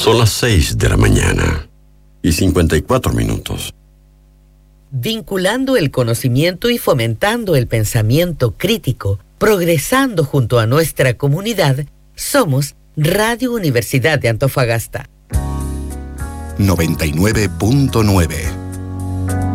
Son las 6 de la mañana y 54 minutos. Vinculando el conocimiento y fomentando el pensamiento crítico, progresando junto a nuestra comunidad, somos Radio Universidad de Antofagasta. 99.9